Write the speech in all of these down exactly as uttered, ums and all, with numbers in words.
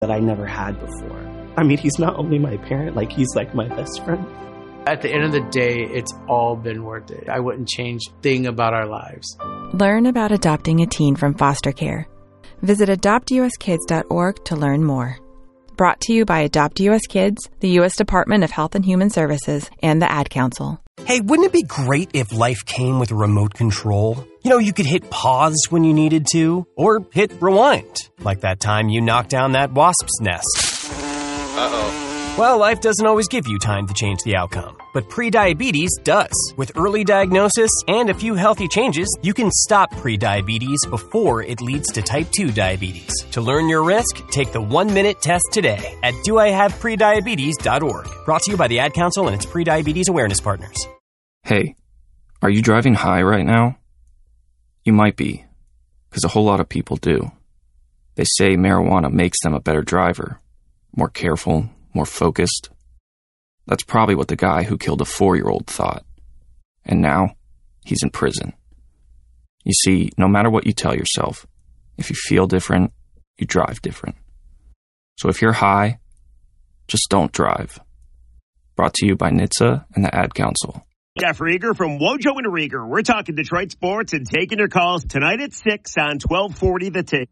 that I never had before. I mean, he's not only my parent, like he's like my best friend. At the end of the day, it's all been worth it. I wouldn't change a thing about our lives. Learn about adopting a teen from foster care. Visit adopt u s kids dot org to learn more. Brought to you by Adopt U S Kids, the U S Department of Health and Human Services, and the Ad Council. Hey, wouldn't it be great if life came with a remote control? You know, you could hit pause when you needed to, or hit rewind, like that time you knocked down that wasp's nest. Uh-oh. Well, life doesn't always give you time to change the outcome, but prediabetes does. With early diagnosis and a few healthy changes, you can stop prediabetes before it leads to type two diabetes. To learn your risk, take the one-minute test today at do I have prediabetes dot org. Brought to you by the Ad Council and its prediabetes awareness partners. Hey, are you driving high right now? You might be, because a whole lot of people do. They say marijuana makes them a better driver, more careful, more focused. That's probably what the guy who killed a four-year-old thought. And now, he's in prison. You see, no matter what you tell yourself, if you feel different, you drive different. So if you're high, just don't drive. Brought to you by N H T S A and the Ad Council. Jeff Rieger from Wojo and Rieger. We're talking Detroit sports and taking your calls tonight at six on twelve forty The Tick.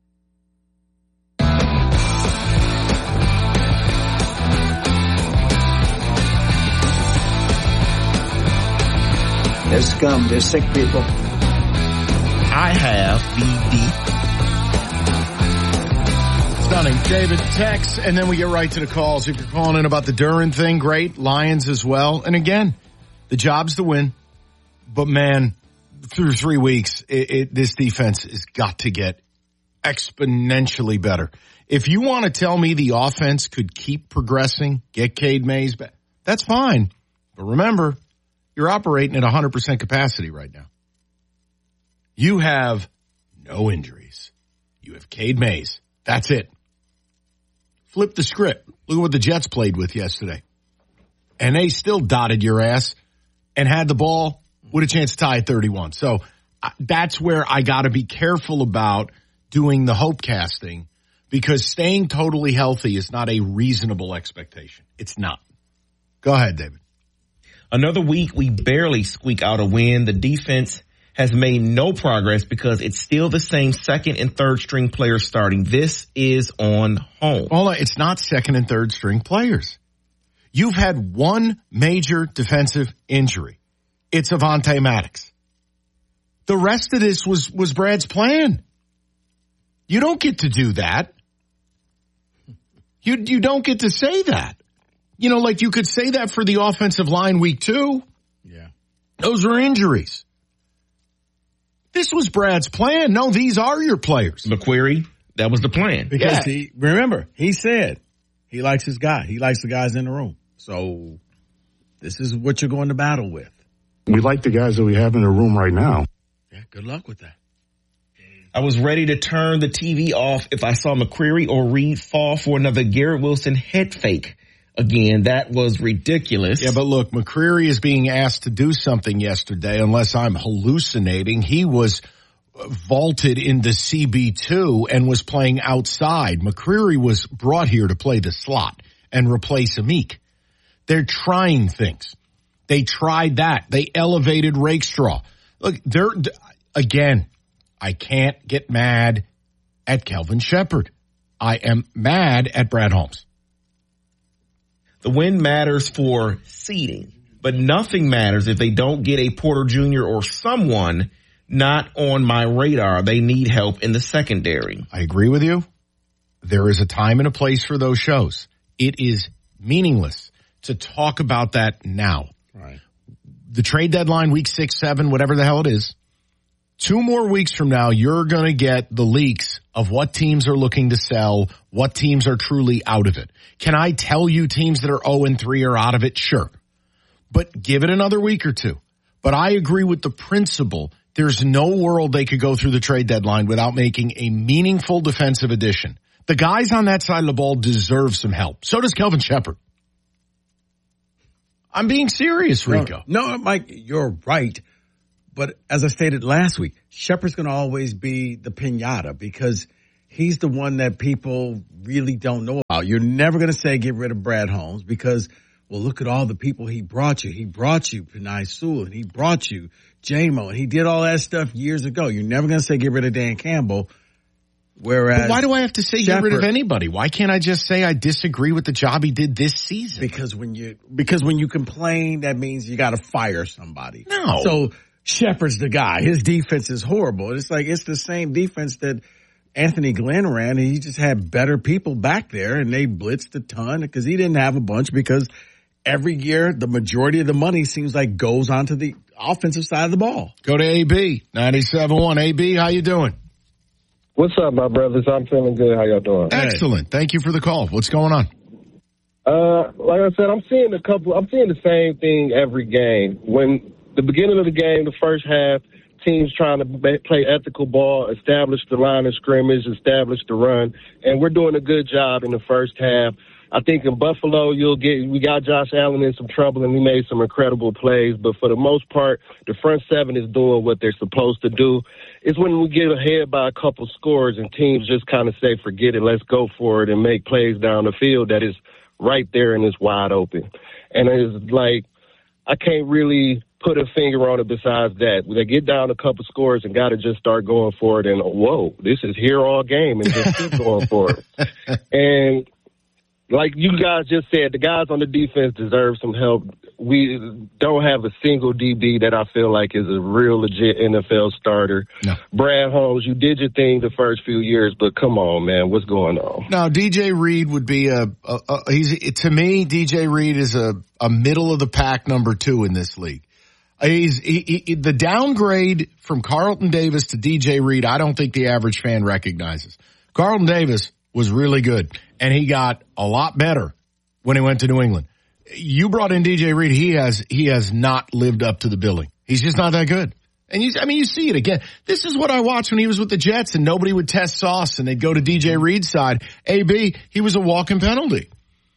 They're scum. They're sick people. I have the D. Stunning. David, text, and then we get right to the calls. If you're calling in about the Duren thing, great. Lions as well. And again, the job's to win. But, man, through three weeks, it, it, this defense has got to get exponentially better. If you want to tell me the offense could keep progressing, get Cade Mays back, that's fine. But remember, you're operating at one hundred percent capacity right now. You have no injuries. You have Cade Mays. That's it. Flip the script. Look at what the Jets played with yesterday. And they still dotted your ass and had the ball with a chance to tie at thirty-one. So uh, that's where I got to be careful about doing the hope casting, because staying totally healthy is not a reasonable expectation. It's not. Go ahead, David. Another week, we barely squeak out a win. The defense has made no progress because it's still the same second and third string players starting. This is on home. Well, it's not second and third string players. You've had one major defensive injury. It's Avonte Maddox. The rest of this was, was Brad's plan. You don't get to do that. You, you don't get to say that. You know, like you could say that for the offensive line week two. Yeah. Those are injuries. This was Brad's plan. No, these are your players. McQuarrie, that was the plan. Because Yeah. he, remember, he said he likes his guy. He likes the guys in the room. So this is what you're going to battle with. We like the guys that we have in the room right now. Yeah, good luck with that. I was ready to turn the T V off if I saw McQuarrie or Reed fall for another Garrett Wilson head fake. Again, that was ridiculous. Yeah, but look, McCreary is being asked to do something yesterday, unless I'm hallucinating. He was vaulted into C B two and was playing outside. McCreary was brought here to play the slot and replace Amik. They're trying things. They tried that. They elevated Rakestraw. Look, they're, again, I can't get mad at Kelvin Shepherd. I am mad at Brad Holmes. The win matters for seeding, but nothing matters if they don't get a Porter Junior or someone not on my radar. They need help in the secondary. I agree with you. There is a time and a place for those shows. It is meaningless to talk about that now. Right. The trade deadline, week six, seven, whatever the hell it is. Two more weeks from now, you're going to get the leaks of what teams are looking to sell, what teams are truly out of it. Can I tell you teams that are oh and three are out of it? Sure. But give it another week or two. But I agree with the principle. There's no world they could go through the trade deadline without making a meaningful defensive addition. The guys on that side of the ball deserve some help. So does Kelvin Shepherd. I'm being serious, Rico. No, no, Mike, you're right. But as I stated last week, Shepard's going to always be the piñata because he's the one that people really don't know You're never going to say get rid of Brad Holmes because, well, look at all the people he brought you. He brought you Penei Sewell, and he brought you J-Mo, and he did all that stuff years ago. You're never going to say get rid of Dan Campbell. Whereas, but why do I have to say Shepard, get rid of anybody? Why can't I just say I disagree with the job he did this season? Because when you because when you complain, that means you got to fire somebody. No. So Shepard's the guy. His defense is horrible. It's like it's the same defense that Anthony Glenn ran, and he just had better people back there, and they blitzed a ton because he didn't have a bunch because every year the majority of the money seems like goes onto the offensive side of the ball. Go to A B, ninety-seven point one. A B, how you doing? What's up, my brothers? I'm feeling good. How y'all doing? Excellent. Thank you for the call. What's going on? Uh, like I said, I'm seeing a couple, I'm seeing the same thing every game. When the beginning of the game, the first half, teams trying to play ethical ball, establish the line of scrimmage, establish the run, and we're doing a good job in the first half. I think in Buffalo, you'll get, we got Josh Allen in some trouble and he made some incredible plays, but for the most part, the front seven is doing what they're supposed to do. It's when we get ahead by a couple scores and teams just kind of say, forget it, let's go for it and make plays down the field that is right there and it's wide open. And it's like, I can't really put a finger on it besides that. When they get down a couple scores and got to just start going for it and, whoa, this is here all game and just keep going for it. And like you guys just said, the guys on the defense deserve some help. We don't have a single D B that I feel like is a real legit N F L starter. No. Brad Holmes, you did your thing the first few years, but come on, man, what's going on? No, D J Reed would be a, a, a he's to me, D J Reed is a, a middle of the pack number two in this league. He's he, he, the downgrade from Carlton Davis to D J Reed. I don't think the average fan recognizes. Carlton Davis was really good, and he got a lot better when he went to New England. You brought in D J Reed. He has he has not lived up to the billing. He's just not that good. And you, I mean, you see it again. This is what I watched when he was with the Jets, and nobody would test Sauce, and they'd go to D J Reed's side. A B, he was a walking penalty.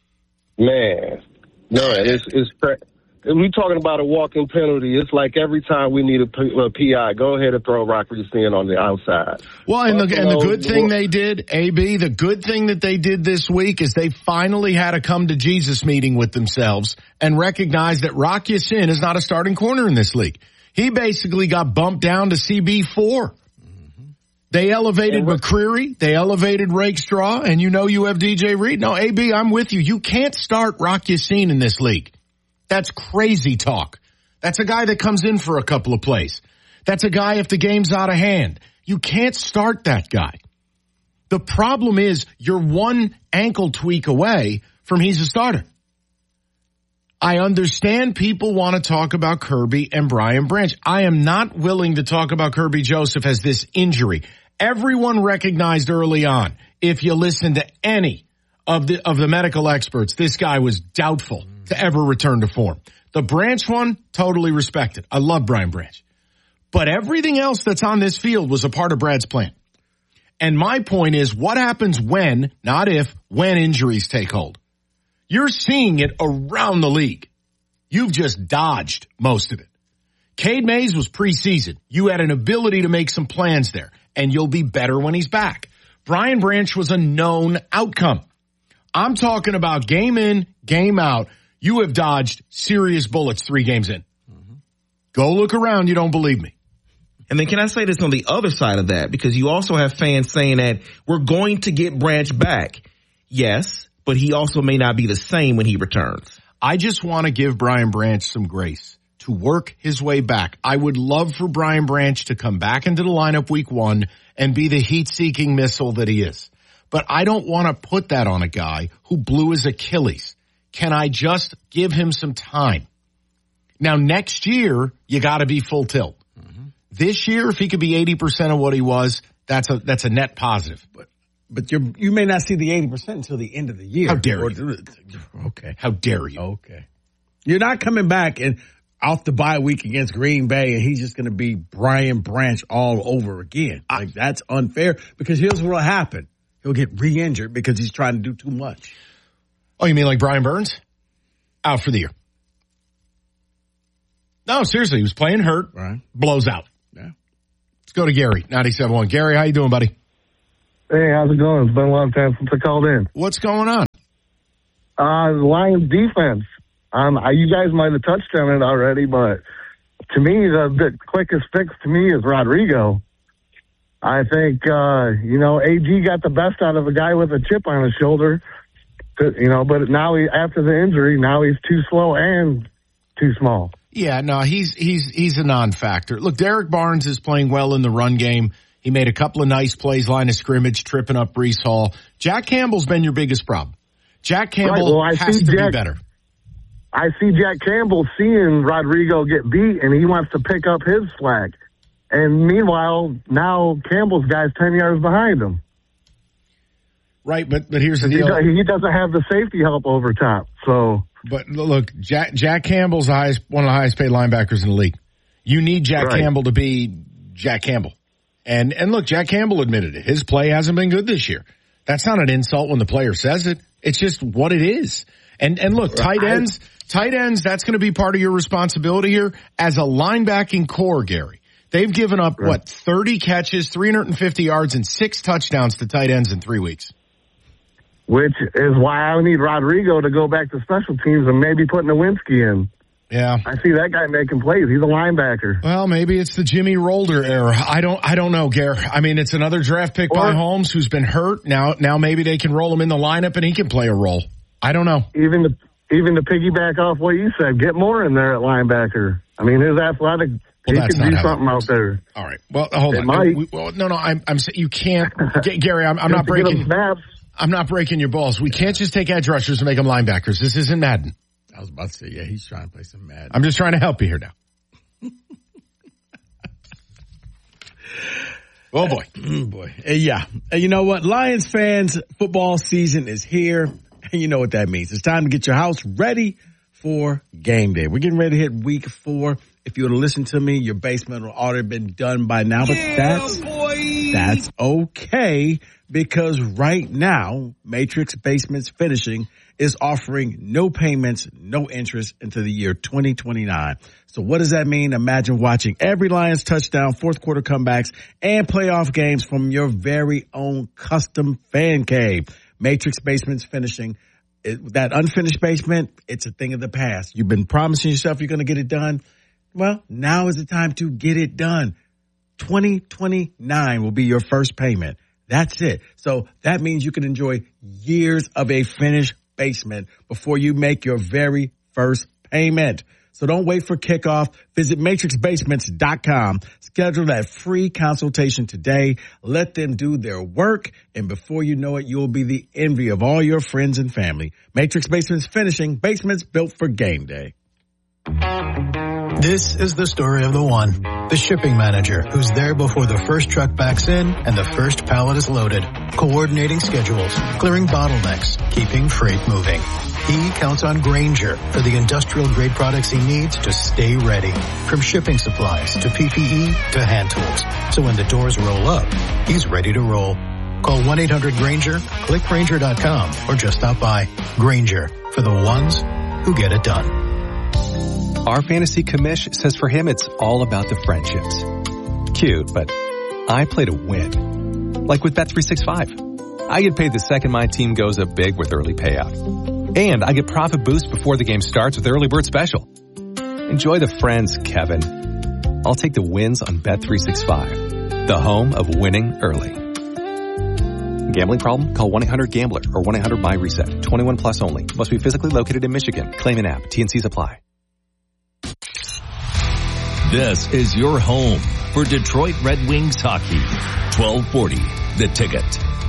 Man, no, it's it's. We talking about a walking penalty. It's like every time we need a, P, a P I, go ahead and throw Rock Ya-Sin on the outside. Well, and the, and the good thing they did, A B, the good thing that they did this week is they finally had a come to Jesus meeting with themselves and recognized that Rock Ya-Sin is not a starting corner in this league. He basically got bumped down to C B four. Mm-hmm. They elevated McCreary. They elevated Rakestraw, and you know you have D J Reed. No, A B, I'm with you. You can't start Rock Ya-Sin in this league. That's crazy talk. That's a guy that comes in for a couple of plays. That's a guy if the game's out of hand. You can't start that guy. The problem is you're one ankle tweak away from he's a starter. I understand people want to talk about Kirby and Brian Branch. I am not willing to talk about Kirby Joseph as this injury. Everyone recognized early on, if you listen to any of the of the medical experts, this guy was doubtful to ever return to form. The Branch one, totally respected. I love Brian Branch. But everything else that's on this field was a part of Brad's plan. And my point is, what happens when, not if, when injuries take hold? You're seeing it around the league. You've just dodged most of it. Cade Mays was preseason. You had an ability to make some plans there, and you'll be better when he's back. Brian Branch was a known outcome. I'm talking about game in, game out. You have dodged serious bullets three games in. Mm-hmm. Go look around. You don't believe me. And then can I say this on the other side of that? Because you also have fans saying that we're going to get Branch back. Yes, but he also may not be the same when he returns. I just want to give Brian Branch some grace to work his way back. I would love for Brian Branch to come back into the lineup week one and be the heat-seeking missile that he is. But I don't want to put that on a guy who blew his Achilles. Can I just give him some time? Now, next year, you got to be full tilt. Mm-hmm. This year, if he could be eighty percent of what he was, that's a that's a net positive. But but you you may not see the eighty percent until the end of the year. How dare you? Okay. How dare you? Okay. You're not coming back and off the bye week against Green Bay, and he's just going to be Brian Branch all over again. Like, that's unfair, because here's what will happen. He'll get re-injured because he's trying to do too much. Oh, you mean like Brian Burns? Out for the year. No, seriously, he was playing hurt. Right. Blows out. Yeah. Let's go to Gary, ninety-seven point one. Gary, how you doing, buddy? Hey, how's it going? It's been a long time since I called in. What's going on? Uh, the Lions defense. Um, I, you guys might have touched on it already, but to me, the, the quickest fix to me is Rodrigo. I think, uh, you know, A G got the best out of a guy with a chip on his shoulder, to, you know, but now he, after the injury, now he's too slow and too small. Yeah, no, he's he's he's a non-factor. Look, Derek Barnes is playing well in the run game. He made a couple of nice plays, line of scrimmage, tripping up Breece Hall. Jack Campbell's been your biggest problem. Jack Campbell right, well, has to Jack, be better. I see Jack Campbell seeing Rodrigo get beat, and he wants to pick up his slack. And meanwhile, now Campbell's guy's ten yards behind him. Right, but but here's the deal. He, he doesn't have the safety help over top, so... But look, Jack, Jack Campbell's the highest, one of the highest paid linebackers in the league. You need Jack right. Campbell to be Jack Campbell. And and look, Jack Campbell admitted it. His play hasn't been good this year. That's not an insult when the player says it. It's just what it is. And and look, tight ends, tight ends, that's going to be part of your responsibility here as a linebacking core, Gary. They've given up, right. what, thirty catches, three hundred fifty yards, and six touchdowns to tight ends in three weeks. Which is why I need Rodrigo to go back to special teams and maybe put Nowinski in. Yeah. I see that guy making plays. He's a linebacker. Well, maybe it's the Jimmy Rolder era. I don't I don't know, Gare. I mean, it's another draft pick or, by Holmes who's been hurt. Now now maybe they can roll him in the lineup and he can play a role. I don't know. Even to, even to piggyback off what you said, get more in there at linebacker. I mean, his athletic, well, he can do something out there. All right. Well, hold it on. Might. We, well, no, no, I'm, I'm you can't. Gary, I'm, I'm not breaking. I'm not breaking your balls. We can't just take edge rushers and make them linebackers. This isn't Madden. I was about to say, yeah, he's trying to play some Madden. I'm just trying to help you here now. Oh, boy. Uh, boy. Uh, yeah. And you know what? Lions fans, football season is here. And you know what that means. It's time to get your house ready for game day. We're getting ready to hit week four. If you would have listened to me, your basement would already been done by now. But yeah, that's, boy. that's okay. Because right now, Matrix Basements Finishing is offering no payments, no interest until the year twenty twenty-nine. So what does that mean? Imagine watching every Lions touchdown, fourth quarter comebacks, and playoff games from your very own custom fan cave. Matrix Basements Finishing. It, that unfinished basement, it's a thing of the past. You've been promising yourself you're going to get it done. Well, now is the time to get it done. twenty twenty-nine will be your first payment. That's it. So that means you can enjoy years of a finished basement before you make your very first payment. So don't wait for kickoff. Visit matrix basements dot com. Schedule that free consultation today. Let them do their work. And before you know it, you'll be the envy of all your friends and family. Matrix Basements Finishing, basements built for game day. This is the story of the one, the shipping manager, who's there before the first truck backs in and the first pallet is loaded, coordinating schedules, clearing bottlenecks, keeping freight moving. He counts on Grainger for the industrial-grade products he needs to stay ready, from shipping supplies to P P E to hand tools. So when the doors roll up, he's ready to roll. Call one eight hundred Grainger, click Grainger dot com, or just stop by. Grainger, for the ones who get it done. Our fantasy commish says for him it's all about the friendships. Cute, but I play to win. Like with Bet three sixty-five. I get paid the second my team goes up big with early payout. And I get profit boost before the game starts with Early Bird Special. Enjoy the friends, Kevin. I'll take the wins on Bet three sixty-five, the home of winning early. Gambling problem? Call one eight hundred gambler or one eight hundred buy reset. twenty-one plus only. Must be physically located in Michigan. Claim an app. T N Cs apply. This is your home for Detroit Red Wings hockey. twelve forty, The Ticket.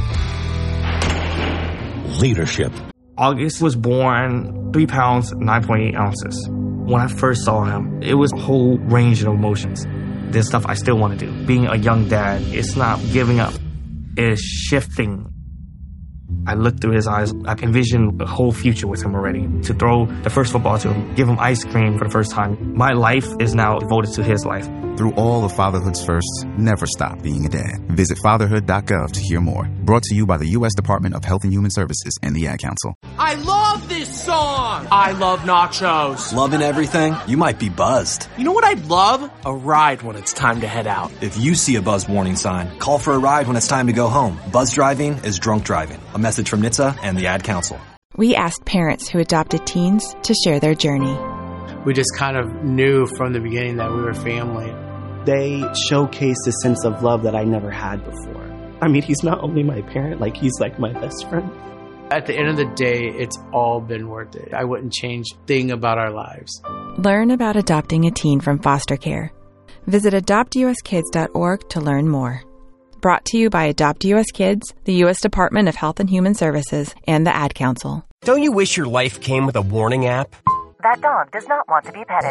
Leadership. August was born three pounds, nine point eight ounces. When I first saw him, it was a whole range of emotions. There's stuff I still want to do. Being a young dad, it's not giving up. It's shifting. I looked through his eyes. I envisioned a whole future with him already. To throw the first football to him, give him ice cream for the first time. My life is now devoted to his life. Through all of fatherhood's firsts, never stop being a dad. Visit fatherhood dot gov to hear more. Brought to you by the U S Department of Health and Human Services and the Ad Council. I love this song! I love nachos. Loving everything? You might be buzzed. You know what I'd love? A ride when it's time to head out. If you see a buzz warning sign, call for a ride when it's time to go home. Buzz driving is drunk driving. A message from N H T S A and the Ad Council. We asked parents who adopted teens to share their journey. We just kind of knew from the beginning that we were family. They showcased a sense of love that I never had before. I mean, he's not only my parent, like he's like my best friend. At the end of the day, it's all been worth it. I wouldn't change a thing about our lives. Learn about adopting a teen from foster care. Visit adopt u s kids dot org to learn more. Brought to you by Adopt U S Kids, the U S Department of Health and Human Services, and the Ad Council. Don't you wish your life came with a warning app? That dog does not want to be petted.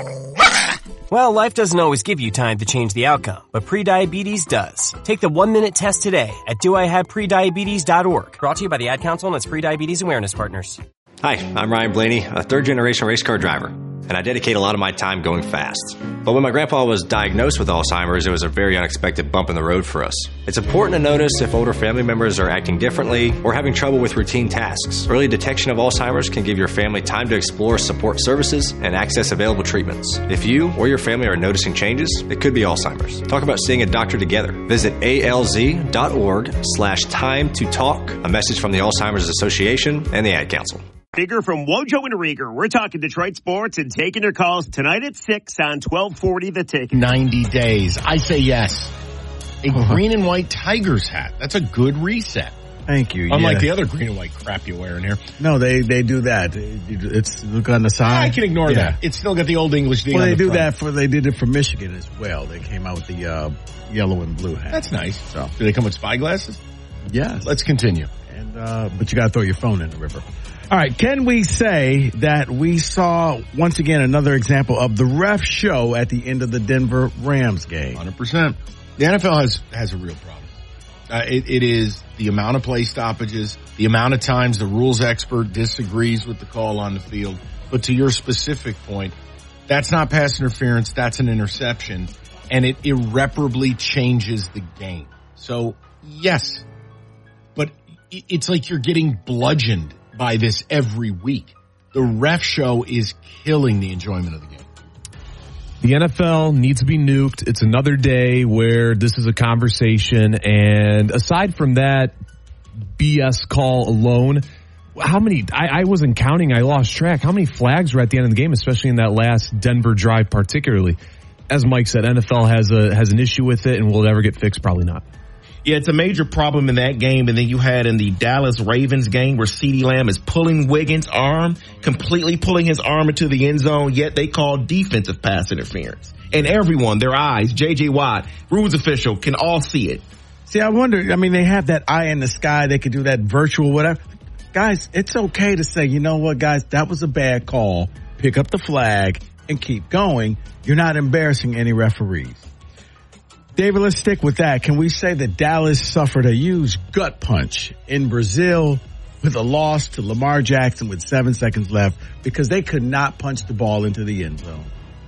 Well, life doesn't always give you time to change the outcome, but prediabetes does. Take the one-minute test today at do I have prediabetes dot org. Brought to you by the Ad Council and its Prediabetes Awareness Partners. Hi, I'm Ryan Blaney, a third-generation race car driver, and I dedicate a lot of my time going fast. But when my grandpa was diagnosed with Alzheimer's, it was a very unexpected bump in the road for us. It's important to notice if older family members are acting differently or having trouble with routine tasks. Early detection of Alzheimer's can give your family time to explore support services and access available treatments. If you or your family are noticing changes, it could be Alzheimer's. Talk about seeing a doctor together. Visit A L Z dot org slash time to talk. A message from the Alzheimer's Association and the Ad Council. Bigger from Wojo and Rieger. We're talking Detroit sports and taking your calls tonight at six on twelve forty The Ticket. ninety days. I say yes. A uh-huh. green and white Tigers hat. That's a good reset. Thank you. Unlike yeah. the other green and white crap you wear in here. No, they, they do that. It's look on the side. I can ignore yeah. that. It's still got the old English thing well, on they the do front. that for, they did it for Michigan as well. They came out with the uh, yellow and blue hat. That's nice. So, do they come with spy glasses? Yes. Let's continue. And uh, but you got to throw your phone in the river. All right, can we say that we saw, once again, another example of the ref show at the end of the Denver Rams game? one hundred percent. The N F L has, has a real problem. Uh, it, it is the amount of play stoppages, the amount of times the rules expert disagrees with the call on the field. But to your specific point, that's not pass interference, that's an interception, and it irreparably changes the game. So, yes, but it's like you're getting bludgeoned by this every week. The ref show is killing the enjoyment of the game. The N F L needs to be nuked. It's another day where this is a conversation. And aside from that B S call alone, how many, I, I wasn't counting, I lost track. How many flags were at the end of the game, especially in that last Denver drive particularly? As Mike said, N F L has a has an issue with it, and will it ever get fixed? Probably not. Yeah, it's a major problem in that game. And then you had in the Dallas Ravens game where CeeDee Lamb is pulling Wiggins' arm, completely pulling his arm into the end zone, yet they call defensive pass interference. And everyone, their eyes, J J Watt, rules official, can all see it. See, I wonder, I mean, they have that eye in the sky. They could do that virtual whatever. Guys, it's okay to say, you know what, guys, that was a bad call. Pick up the flag and keep going. You're not embarrassing any referees. David, let's stick with that. Can we say that Dallas suffered a huge gut punch in Brazil with a loss to Lamar Jackson with seven seconds left because they could not punch the ball into the end zone?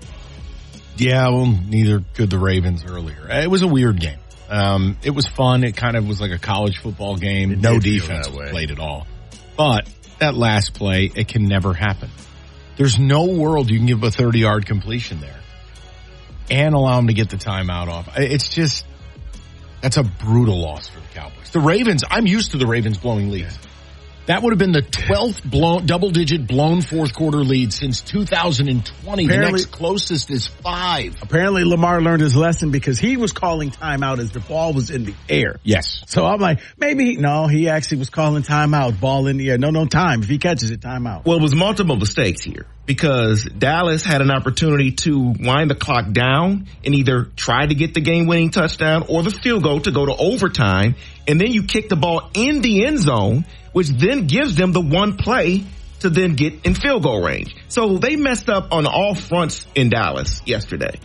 Yeah, well, neither could the Ravens earlier. It was a weird game. Um, it was fun. It kind of was like a college football game. It no did feel defense that was way. played at all. But that last play, it can never happen. There's no world you can give a thirty-yard completion there and allow them to get the timeout off. It's just, that's a brutal loss for the Cowboys. The Ravens, I'm used to the Ravens blowing leads. That would have been the twelfth blown, double-digit blown fourth-quarter lead since two thousand twenty. Apparently, the next closest is five. Apparently, Lamar learned his lesson because he was calling timeout as the ball was in the air. Yes. So I'm like, maybe, he, no, he actually was calling timeout, ball in the air. No, no time. If he catches it, timeout. Well, it was multiple mistakes here because Dallas had an opportunity to wind the clock down and either try to get the game-winning touchdown or the field goal to go to overtime, and then you kick the ball in the end zone, which then gives them the one play to then get in field goal range. So they messed up on all fronts in Dallas yesterday.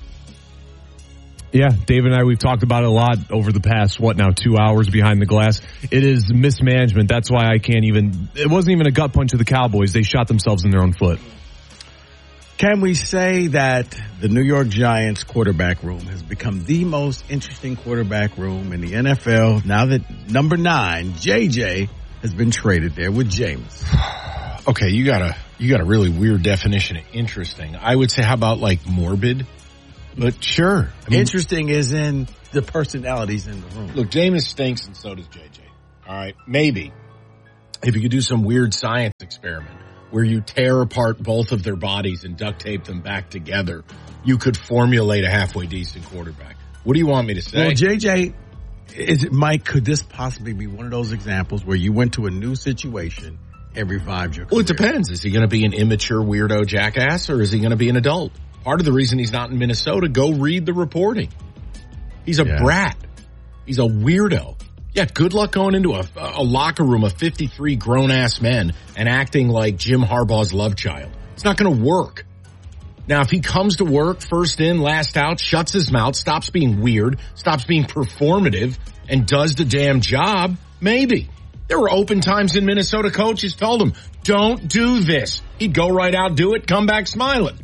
Yeah, David and I, we've talked about it a lot over the past, what now, two hours behind the glass. It is mismanagement. That's why I can't even, it wasn't even a gut punch of the Cowboys. They shot themselves in their own foot. Can we say that the New York Giants quarterback room has become the most interesting quarterback room in the N F L now that number nine, J J, has been traded there with Jameis? Okay, you got a you got a really weird definition of interesting. I would say, how about like morbid? But sure. I mean, interesting is in the personalities in the room. Look, Jameis stinks and so does J J. All right, maybe if you could do some weird science experiment experiment where you tear apart both of their bodies and duct tape them back together, you could formulate a halfway decent quarterback. What do you want me to say? Well, J J, is it, Mike, could this possibly be one of those examples where you went to a new situation and revived your career? Well, it depends. Is he going to be an immature weirdo jackass, or is he going to be an adult? Part of the reason he's not in Minnesota, go read the reporting. He's a yeah. brat. He's a weirdo. Yeah, good luck going into a, a locker room of fifty-three grown-ass men and acting like Jim Harbaugh's love child. It's not going to work. Now, if he comes to work, first in, last out, shuts his mouth, stops being weird, stops being performative, and does the damn job, maybe. There were open times in Minnesota coaches told him, don't do this. He'd go right out, do it, come back smiling.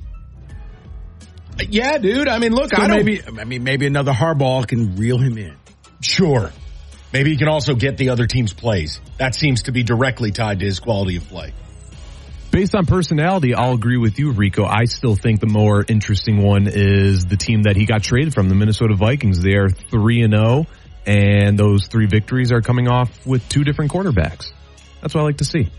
Yeah, dude. I mean, look, so I don't... Maybe, I mean, maybe another Harbaugh can reel him in. Sure. Maybe he can also get the other team's plays. That seems to be directly tied to his quality of play. Based on personality, I'll agree with you, Rico. I still think the more interesting one is the team that he got traded from, the Minnesota Vikings. They are three and oh, and those three victories are coming off with two different quarterbacks. That's what I like to see.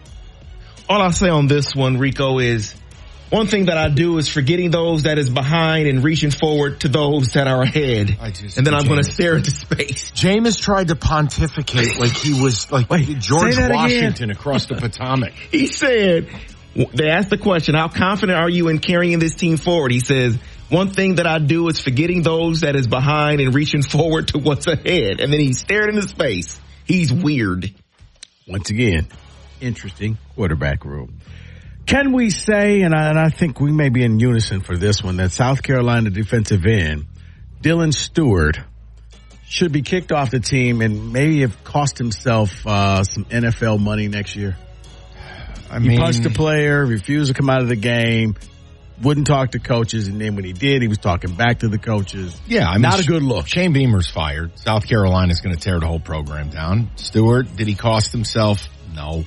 All I'll say on this one, Rico, is one thing that I do is forgetting those that is behind and reaching forward to those that are ahead. I just, and then I'm going to stare into space. Jameis tried to pontificate like he was like Wait, George Washington again. Across the Potomac. He said, they asked the question, how confident are you in carrying this team forward? He says, one thing that I do is forgetting those that is behind and reaching forward to what's ahead. And then he stared into space. He's weird. Once again, interesting quarterback room. Can we say, and I, and I think we may be in unison for this one, that South Carolina defensive end, Dylan Stewart, should be kicked off the team and maybe have cost himself uh, some N F L money next year? I mean, he punched a player, refused to come out of the game, wouldn't talk to coaches, and then when he did, he was talking back to the coaches. Yeah, I mean, not a good look. Shane Beamer's fired. South Carolina's going to tear the whole program down. Stewart, did he cost himself? No.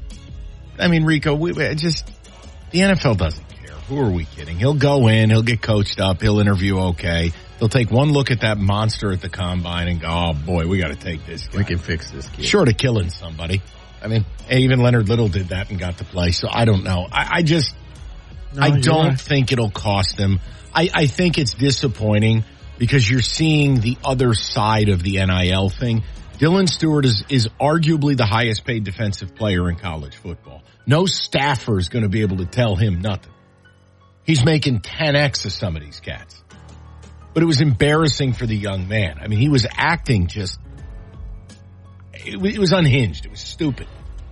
I mean, Rico, we just, the N F L doesn't care. Who are we kidding? He'll go in, he'll get coached up, he'll interview okay. He'll take one look at that monster at the combine and go, oh boy, we got to take this guy. We can fix this kid. Short of killing somebody. I mean, even Leonard Little did that and got to play, so I don't know. I, I just, no, I don't right. think it'll cost them. I, I think it's disappointing because you're seeing the other side of the N I L thing. Dylan Stewart is, is arguably the highest paid defensive player in college football. No staffer is going to be able to tell him nothing. He's making ten X of some of these cats. But it was embarrassing for the young man. I mean, he was acting just, it, it was unhinged. It was stupid.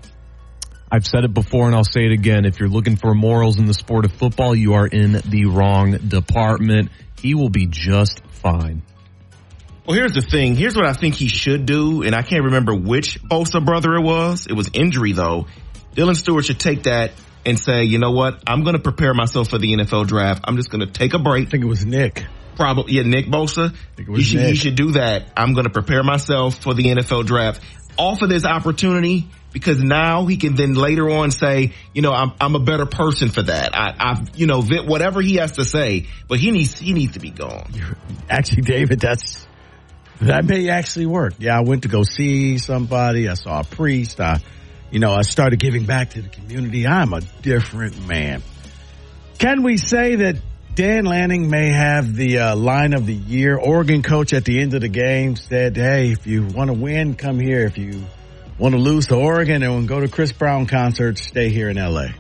I've said it before and I'll say it again. If you're looking for morals in the sport of football, you are in the wrong department. He will be just fine. Well, here's the thing. Here's what I think he should do, and I can't remember which Bosa brother it was. It was injury, though. Dylan Stewart should take that and say, you know what? I'm going to prepare myself for the N F L draft. I'm just going to take a break. I think it was Nick. Probably, yeah, Nick Bosa. I think it was he should, Nick. He should do that. I'm going to prepare myself for the N F L draft. Offer this opportunity because now he can then later on say, you know, I'm, I'm a better person for that. I, I've, you know, whatever he has to say, but he needs, he needs to be gone. Actually, David, that's, that may actually work. Yeah, I went to go see somebody. I saw a priest. I, you know, I started giving back to the community. I'm a different man. Can we say that Dan Lanning may have the uh, line of the year? Oregon coach at the end of the game said, hey, if you want to win, come here. If you want to lose to Oregon and go to Chris Brown concerts, stay here in L A.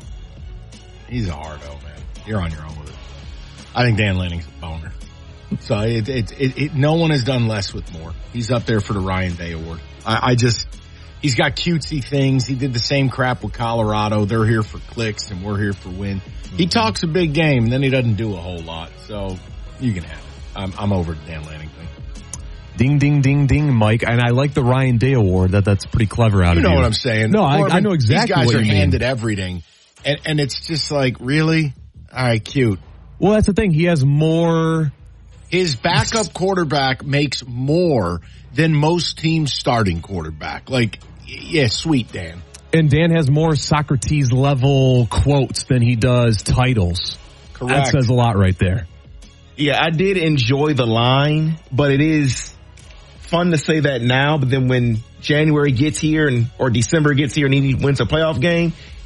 He's a hardo, man. You're on your own with it. I think Dan Lanning's a boner. So it, it, it, it, no one has done less with more. He's up there for the Ryan Day Award. I, I just, he's got cutesy things. He did the same crap with Colorado. They're here for clicks and we're here for win. He talks a big game and then he doesn't do a whole lot. So you can have it. I'm, I'm over the Dan Lanning thing. Ding, ding, ding, ding, Mike. And I like the Ryan Day Award. That That's pretty clever out you of you. You know what I'm saying. No, I, I know exactly what you mean. These guys are handed everything. And, and it's just like, really? All right, cute. Well, that's the thing. He has more... His backup quarterback makes more than most teams' starting quarterback. Like, yeah, sweet, Dan. And Dan has more Socrates-level quotes than he does titles. Correct. That says a lot right there. Yeah, I did enjoy the line, but it is fun to say that now. But then when January gets here and or December gets here and he wins a playoff game,